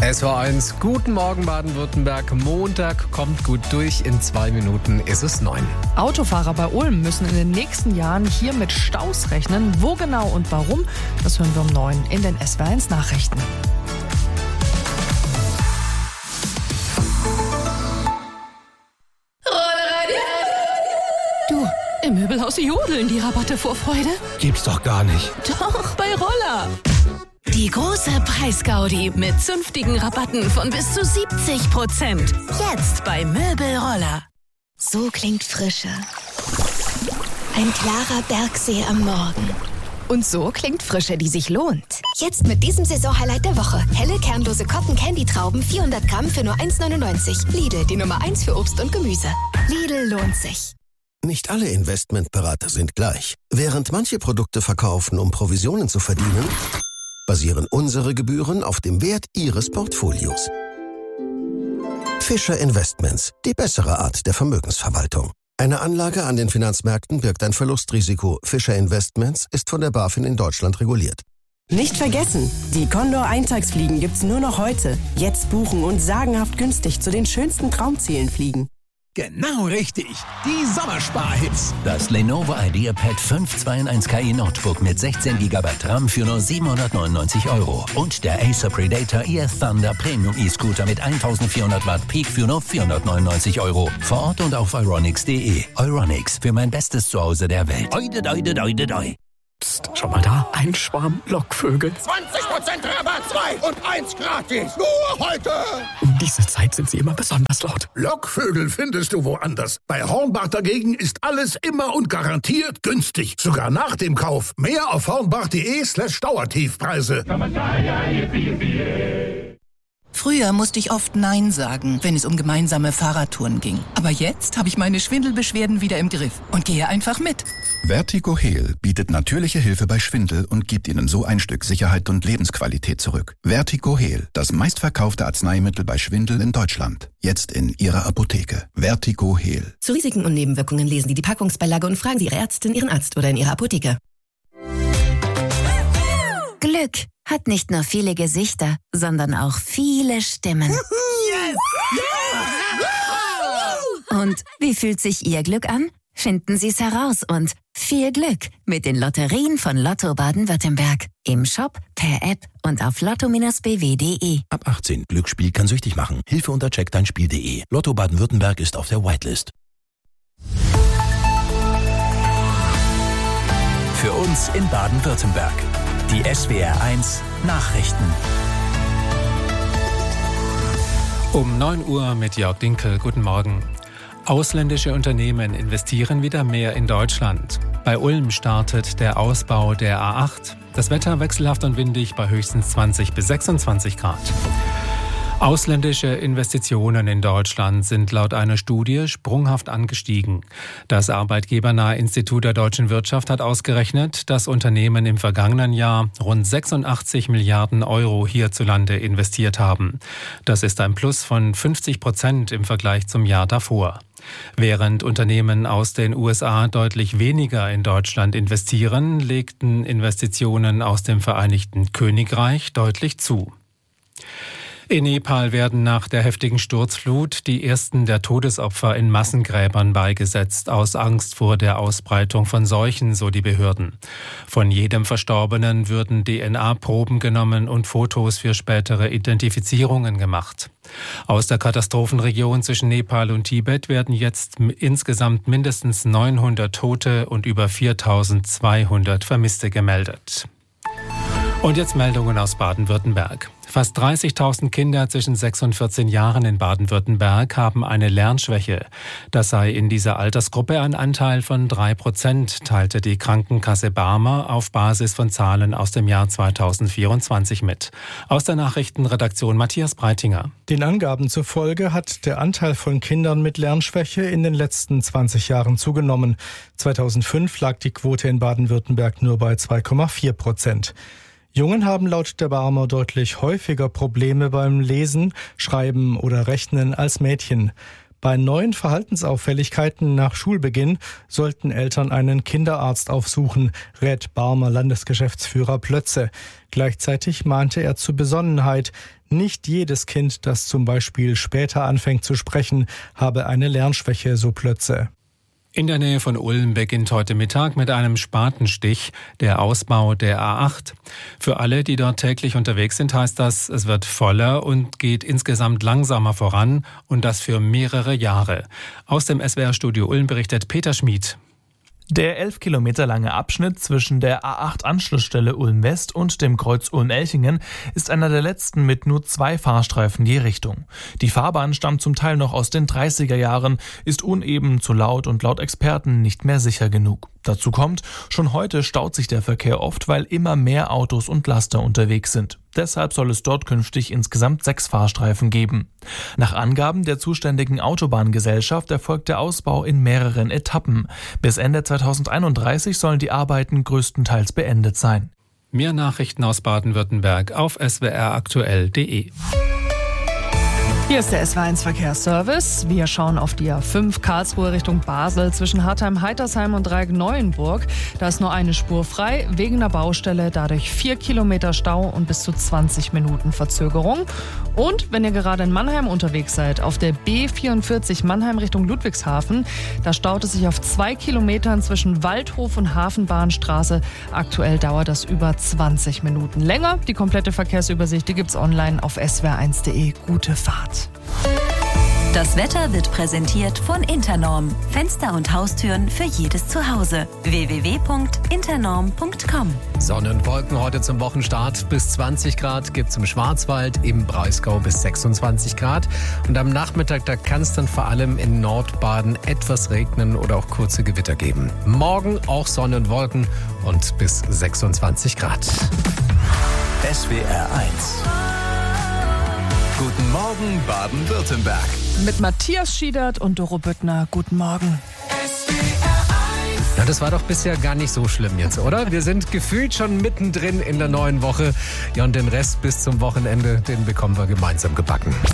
SW1, guten Morgen Baden-Württemberg. Montag kommt gut durch, in 2 Minuten ist es 9. Autofahrer bei Ulm müssen in den nächsten Jahren hier mit Staus rechnen. Wo genau und warum, das hören wir um 9 in den SW1 Nachrichten. Du, im Möbelhaus jodeln die Rabatte vor Freude. Gibt's doch gar nicht. Doch, bei Roller. Die große Preisgaudi mit zünftigen Rabatten von bis zu 70%. Jetzt bei Möbelroller. So klingt Frische. Ein klarer Bergsee am Morgen. Und so klingt Frische, die sich lohnt. Jetzt mit diesem Saisonhighlight der Woche. Helle, kernlose Cotton-Candy-Trauben, 400 Gramm für nur 1,99. Lidl, die Nummer 1 für Obst und Gemüse. Lidl lohnt sich. Nicht alle Investmentberater sind gleich. Während manche Produkte verkaufen, um Provisionen zu verdienen, basieren unsere Gebühren auf dem Wert Ihres Portfolios. Fischer Investments, die bessere Art der Vermögensverwaltung. Eine Anlage an den Finanzmärkten birgt ein Verlustrisiko. Fischer Investments ist von der BaFin in Deutschland reguliert. Nicht vergessen, die Condor-Eintagsfliegen gibt's nur noch heute. Jetzt buchen und sagenhaft günstig zu den schönsten Traumzielen fliegen. Genau richtig. Die Sommersparhits. Das Lenovo IdeaPad 5 2-in-1 KI Notebook mit 16 GB RAM für nur 799 €. Und der Acer Predator Air Thunder Premium E-Scooter mit 1400 Watt Peak für nur 499 €. Vor Ort und auf euronics.de. Euronics, für mein bestes Zuhause der Welt. Oide, doide, doide, doi. Psst, schau mal da. Ein Schwarm Lockvögel. 20% Rabatt, 2 und 1 gratis. Nur heute. Um diese Zeit sind sie immer besonders laut. Lockvögel findest du woanders. Bei Hornbach dagegen ist alles immer und garantiert günstig. Sogar nach dem Kauf. Mehr auf hornbach.de/Dauertiefpreise. Früher musste ich oft Nein sagen, wenn es um gemeinsame Fahrradtouren ging. Aber jetzt habe ich meine Schwindelbeschwerden wieder im Griff und gehe einfach mit. VertigoHeal bietet natürliche Hilfe bei Schwindel und gibt Ihnen so ein Stück Sicherheit und Lebensqualität zurück. VertigoHeal, das meistverkaufte Arzneimittel bei Schwindel in Deutschland. Jetzt in Ihrer Apotheke. VertigoHeal. Zu Risiken und Nebenwirkungen lesen Sie die Packungsbeilage und fragen Sie Ihre Ärztin, Ihren Arzt oder in Ihrer Apotheke. Glück hat nicht nur viele Gesichter, sondern auch viele Stimmen. Yes! Yeah! Und wie fühlt sich Ihr Glück an? Finden Sie es heraus und viel Glück mit den Lotterien von Lotto Baden-Württemberg. Im Shop, per App und auf lotto-bw.de. Ab 18. Glücksspiel kann süchtig machen. Hilfe unter checkdeinspiel.de. Lotto Baden-Württemberg ist auf der Whitelist. Für uns in Baden-Württemberg. Die SWR1 Nachrichten. Um 9 Uhr mit Jörg Dinkel. Guten Morgen. Ausländische Unternehmen investieren wieder mehr in Deutschland. Bei Ulm startet der Ausbau der A8. Das Wetter wechselhaft und windig bei höchstens 20 bis 26 Grad. Ausländische Investitionen in Deutschland sind laut einer Studie sprunghaft angestiegen. Das arbeitgebernahe Institut der deutschen Wirtschaft hat ausgerechnet, dass Unternehmen im vergangenen Jahr rund 86 Milliarden € hierzulande investiert haben. Das ist ein Plus von 50% im Vergleich zum Jahr davor. Während Unternehmen aus den USA deutlich weniger in Deutschland investieren, legten Investitionen aus dem Vereinigten Königreich deutlich zu. In Nepal werden nach der heftigen Sturzflut die ersten der Todesopfer in Massengräbern beigesetzt, aus Angst vor der Ausbreitung von Seuchen, so die Behörden. Von jedem Verstorbenen würden DNA-Proben genommen und Fotos für spätere Identifizierungen gemacht. Aus der Katastrophenregion zwischen Nepal und Tibet werden jetzt insgesamt mindestens 900 Tote und über 4.200 Vermisste gemeldet. Und jetzt Meldungen aus Baden-Württemberg. Fast 30.000 Kinder zwischen 6 und 14 Jahren in Baden-Württemberg haben eine Lernschwäche. Das sei in dieser Altersgruppe ein Anteil von 3%, teilte die Krankenkasse Barmer auf Basis von Zahlen aus dem Jahr 2024 mit. Aus der Nachrichtenredaktion Matthias Breitinger. Den Angaben zufolge hat der Anteil von Kindern mit Lernschwäche in den letzten 20 Jahren zugenommen. 2005 lag die Quote in Baden-Württemberg nur bei 2,4%. Jungen haben laut der Barmer deutlich häufiger Probleme beim Lesen, Schreiben oder Rechnen als Mädchen. Bei neuen Verhaltensauffälligkeiten nach Schulbeginn sollten Eltern einen Kinderarzt aufsuchen, rät Barmer Landesgeschäftsführer Plötze. Gleichzeitig mahnte er zur Besonnenheit. Nicht jedes Kind, das zum Beispiel später anfängt zu sprechen, habe eine Lernschwäche, so Plötze. In der Nähe von Ulm beginnt heute Mittag mit einem Spatenstich der Ausbau der A8. Für alle, die dort täglich unterwegs sind, heißt das, es wird voller und geht insgesamt langsamer voran und das für mehrere Jahre. Aus dem SWR-Studio Ulm berichtet Peter Schmid. Der 11 Kilometer lange Abschnitt zwischen der A8-Anschlussstelle Ulm-West und dem Kreuz Ulm-Elchingen ist einer der letzten mit nur 2 Fahrstreifen je Richtung. Die Fahrbahn stammt zum Teil noch aus den 30er Jahren, ist uneben, zu laut und laut Experten nicht mehr sicher genug. Dazu kommt, schon heute staut sich der Verkehr oft, weil immer mehr Autos und Laster unterwegs sind. Deshalb soll es dort künftig insgesamt 6 Fahrstreifen geben. Nach Angaben der zuständigen Autobahngesellschaft erfolgt der Ausbau in mehreren Etappen. Bis Ende 2031 sollen die Arbeiten größtenteils beendet sein. Mehr Nachrichten aus Baden-Württemberg auf swraktuell.de. Hier ist der SW1 Verkehrsservice. Wir schauen auf die A5 Karlsruhe Richtung Basel zwischen Hartheim-Heitersheim und Dreieck-Neuenburg. Da ist nur eine Spur frei, wegen einer Baustelle, dadurch 4 Kilometer Stau und bis zu 20 Minuten Verzögerung. Und wenn ihr gerade in Mannheim unterwegs seid, auf der B44 Mannheim Richtung Ludwigshafen, da staut es sich auf 2 Kilometern zwischen Waldhof und Hafenbahnstraße. Aktuell dauert das über 20 Minuten länger. Die komplette Verkehrsübersicht, die gibt's online auf swr1.de. Gute Fahrt. Das Wetter wird präsentiert von Internorm. Fenster und Haustüren für jedes Zuhause. www.internorm.com. Sonne und Wolken heute zum Wochenstart. Bis 20 Grad gibt es im Schwarzwald, im Breisgau bis 26 Grad. Und am Nachmittag, da kann es dann vor allem in Nordbaden etwas regnen oder auch kurze Gewitter geben. Morgen auch Sonne und Wolken und bis 26 Grad. SWR 1. Guten Morgen, Baden-Württemberg. Mit Matthias Schiedert und Doro Büttner. Guten Morgen. Ja, das war doch bisher gar nicht so schlimm jetzt, oder? Wir sind gefühlt schon mittendrin in der neuen Woche. Ja, und den Rest bis zum Wochenende, den bekommen wir gemeinsam gebacken.